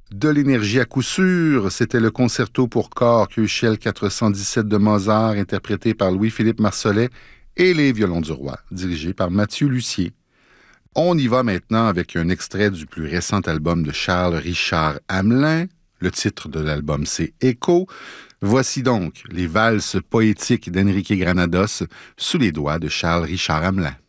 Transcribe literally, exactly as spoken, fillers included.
De l'énergie à coup sûr, c'était le concerto pour corps Q H L quatre cent dix-sept de Mozart, interprété par Louis-Philippe Marsollet, et Les Violons du Roi, dirigé par Mathieu Lussier. On y va maintenant avec un extrait du plus récent album de Charles Richard Hamelin. Le titre de l'album, c'est Écho. Voici donc les valses poétiques d'Enrique Granados sous les doigts de Charles Richard Hamelin.